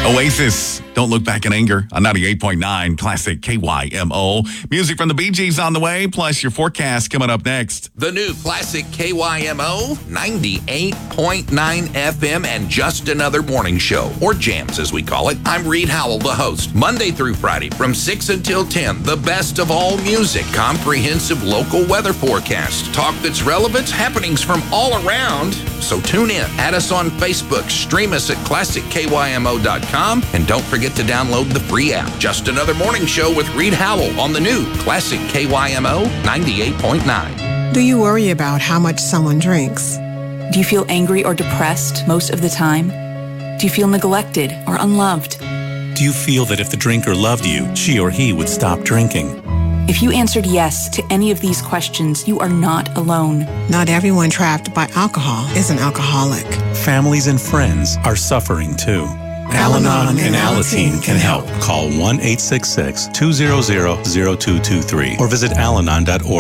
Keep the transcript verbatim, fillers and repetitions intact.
Oasis, Don't Look Back in Anger on ninety-eight point nine Classic K Y M O. Music from the Bee Gees on the way, plus your forecast coming up next. The new Classic K Y M O, ninety-eight point nine F M, and just another morning show, or jams as we call it. I'm Reed Howell, the host. Monday through Friday from six until ten, the best of all music, comprehensive local weather forecast, talk that's relevant, happenings from all around. So tune in, add us on Facebook, stream us at classic K Y M O dot com, and don't forget to download the free app. Just another morning show with Reed Howell on the new Classic K Y M O ninety-eight point nine. Do you worry about how much someone drinks? Do you feel angry or depressed most of the time? Do you feel neglected or unloved? Do you feel that if the drinker loved you, she or he would stop drinking? If you answered yes to any of these questions, you are not alone. Not everyone trapped by alcohol is an alcoholic. Families and friends are suffering too. Al-Anon and Alateen can help. Call one eight six six, two zero zero, zero two two three or visit al anon dot org.